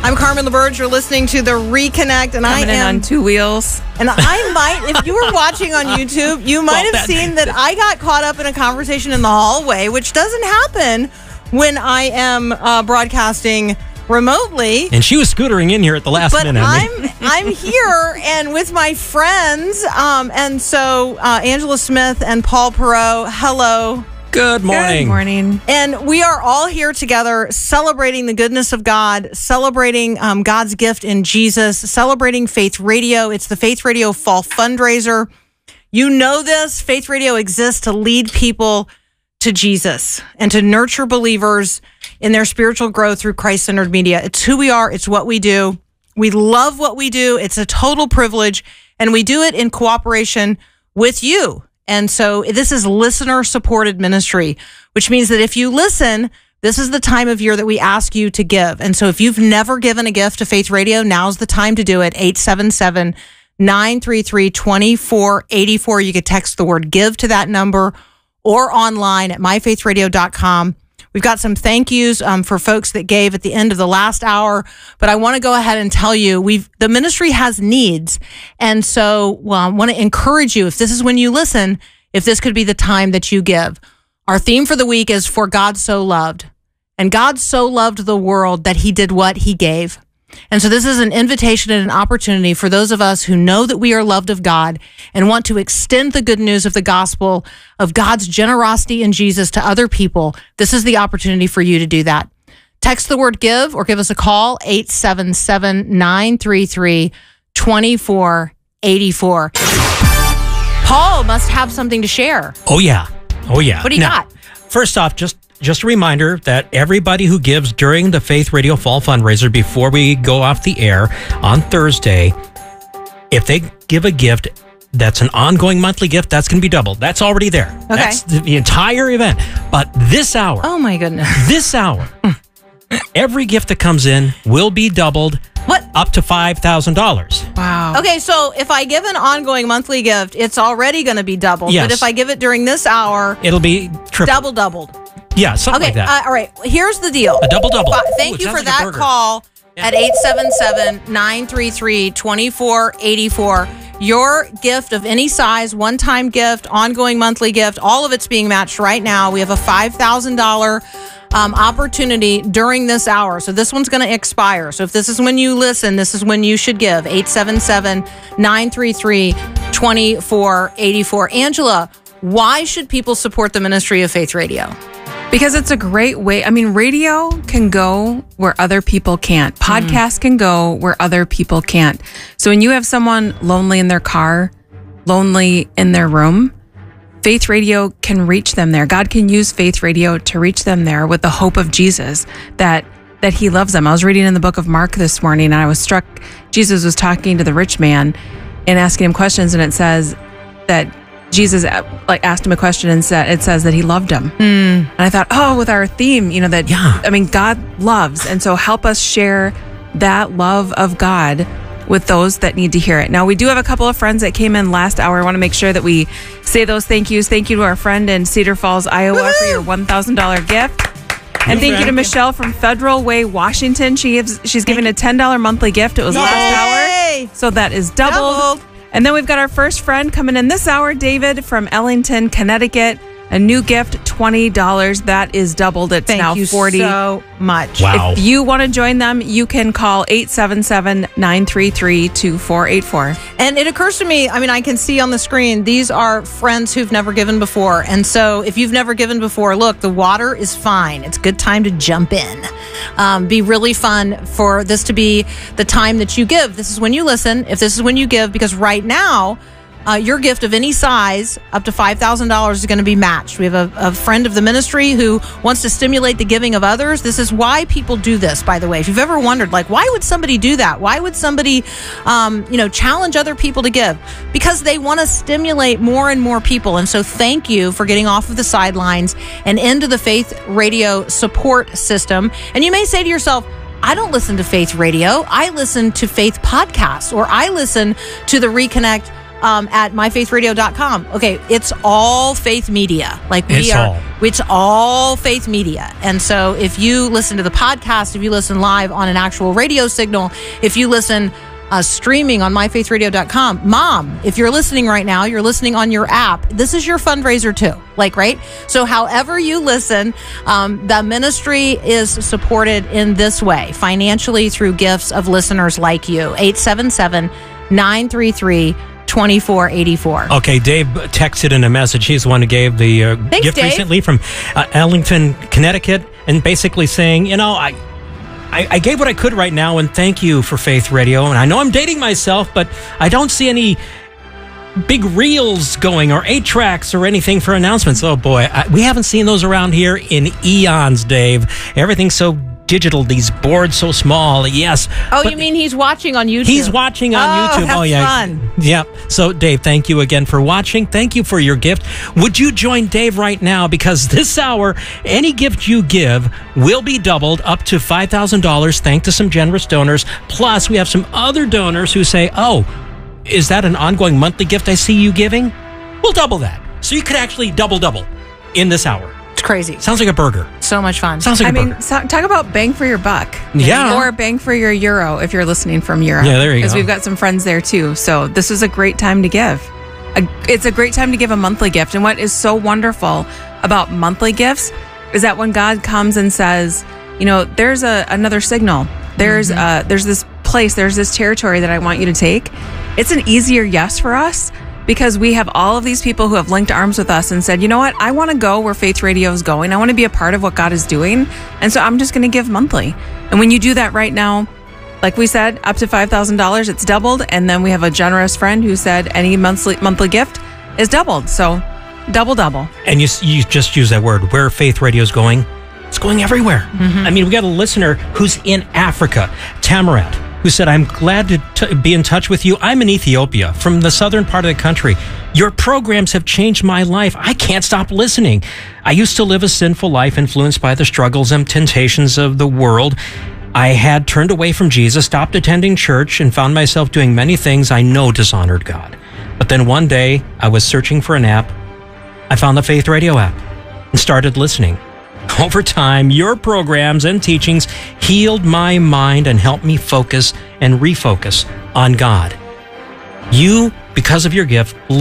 I'm Carmen LaBerge. You're listening to The Reconnect, and Coming I am in on two wheels. And I might, if you were watching on YouTube, you might have seen that I got caught up in a conversation in the hallway, which doesn't happen when I am broadcasting remotely. And she was scootering in here at the last minute. I'm here and with my friends, and so Angela Smith and Paul Perot. Hello. Good morning. Good morning. And we are all here together celebrating the goodness of God, celebrating God's gift in Jesus, celebrating Faith Radio. It's the Faith Radio Fall Fundraiser. You know this. Faith Radio exists to lead people to Jesus and to nurture believers in their spiritual growth through Christ-centered media. It's who we are. It's what we do. We love what we do. It's a total privilege, and we do it in cooperation with you. And so this is listener-supported ministry, which means that if you listen, this is the time of year that we ask you to give. And so if you've never given a gift to Faith Radio, now's the time to do it. 877-933-2484. You could text the word give to that number or online at myfaithradio.com. We've got some thank yous for folks that gave at the end of the last hour, but I want to go ahead and tell you the ministry has needs, and so I want to encourage you, if this is when you listen, if this could be the time that you give. Our theme for the week is For God So Loved, and God so loved the world that He did what? He gave. And so this is an invitation and an opportunity for those of us who know that we are loved of God and want to extend the good news of the gospel of God's generosity in Jesus to other people. This is the opportunity for you to do that. Text the word give or give us a call, 877-933-2484. Paul must have something to share. Oh, yeah. What do you got? First off, just a reminder that everybody who gives during the Faith Radio Fall Fundraiser before we go off the air on Thursday, if they give a gift that's an ongoing monthly gift, that's going to be doubled. That's already there. Okay. That's the entire event. But this hour. Oh, my goodness. This hour, every gift that comes in will be doubled. What? Up to $5,000. Wow. Okay, so if I give an ongoing monthly gift, it's already going to be doubled. Yes. But if I give it during this hour, It'll be triple. doubled. Yeah, something Okay, like that. all right. Here's the deal. A double. Thank Ooh, you sounds for like a that burger. call Yeah. at 877-933-2484. Your gift of any size, one-time gift, ongoing monthly gift, all of it's being matched right now. We have a $5,000 opportunity during this hour. So this one's going to expire. So if this is when you listen, this is when you should give. 877-933-2484. Angela, why should people support the ministry of Faith Radio? Because it's a great way. I mean, radio can go where other people can't. Podcasts can go where other people can't. So when you have someone lonely in their car, lonely in their room, Faith Radio can reach them there. God can use Faith Radio to reach them there with the hope of Jesus, that He loves them. I was reading in the book of Mark this morning, and I was struck. Jesus was talking to the rich man and asking him questions, and it says that Jesus asked him a question and it says that He loved him. And I thought, with our theme, God loves. And so help us share that love of God with those that need to hear it. Now, we do have a couple of friends that came in last hour. I want to make sure that we say those thank yous. Thank you to our friend in Cedar Falls, Iowa for your $1,000 gift. And thank you to Michelle from Federal Way, Washington. She's giving a $10 monthly gift. It was last hour. So that is doubled. And then we've got our first friend coming in this hour, David from Ellington, Connecticut. A new gift, $20. That is doubled. It's now $40. Thank you so much. Wow. If you want to join them, you can call 877-933-2484. And it occurs to me, I can see on the screen, these are friends who've never given before. And so if you've never given before, look, the water is fine. It's a good time to jump in. Be really fun for this to be the time that you give. This is when you listen. If this is when you give, because right now, your gift of any size, up to $5,000, is going to be matched. We have a friend of the ministry who wants to stimulate the giving of others. This is why people do this, by the way. If you've ever wondered, why would somebody do that? Why would somebody, challenge other people to give? Because they want to stimulate more and more people. And so thank you for getting off of the sidelines and into the Faith Radio support system. And you may say to yourself, I don't listen to Faith Radio. I listen to Faith Podcasts, or I listen to the Reconnect at myfaithradio.com. Okay, it's all faith media. It's all faith media. And so if you listen to the podcast, if you listen live on an actual radio signal, if you listen streaming on myfaithradio.com, Mom, if you're listening right now, you're listening on your app, this is your fundraiser too. Right? So however you listen, the ministry is supported in this way, financially through gifts of listeners like you. 877-933-2484. Okay, Dave texted in a message. He's the one who gave the gift Dave. recently from Ellington, Connecticut, and basically saying, I gave what I could right now, and thank you for Faith Radio. And I know I'm dating myself, but I don't see any big reels going or 8-tracks or anything for announcements. Oh boy, we haven't seen those around here in eons, Dave. Everything's so digital, these boards so small. Yes. Oh, you mean he's watching on YouTube? He's watching on YouTube. That's fun. Yeah. So Dave, thank you again for watching. Thank you for your gift. Would you join Dave right now? Because this hour, any gift you give will be doubled up to $5,000 thanks to some generous donors. Plus, we have some other donors who say, oh, is that an ongoing monthly gift I see you giving? We'll double that. So you could actually double in this hour. It's crazy. Sounds like a burger. So much fun. Sounds like a burger. Talk about bang for your buck. Yeah. Or bang for your euro if you're listening from Europe. Yeah, there you go. Because we've got some friends there too. So this is a great time to give. It's a great time to give a monthly gift. And what is so wonderful about monthly gifts is that when God comes and says, there's another signal. There's this place, there's this territory that I want you to take. It's an easier yes for us because we have all of these people who have linked arms with us and said, you know what, I want to go where Faith Radio is going. I want to be a part of what God is doing. And so I'm just going to give monthly. And when you do that right now, like we said, up to $5,000, it's doubled. And then we have a generous friend who said any monthly gift is doubled. So double. And you just use that word, where Faith Radio is going. It's going everywhere. Mm-hmm. I mean, we got a listener who's in Africa, Tamarat, who said, I'm glad to be in touch with you. I'm in Ethiopia, from the southern part of the country. Your programs have changed my life. I can't stop listening. I used to live a sinful life influenced by the struggles and temptations of the world. I had turned away from Jesus, stopped attending church, and found myself doing many things I know dishonored God. But then one day, I was searching for an app. I found the Faith Radio app and started listening. Over time, your programs and teachings healed my mind and helped me focus and refocus on God. You, because of your gift,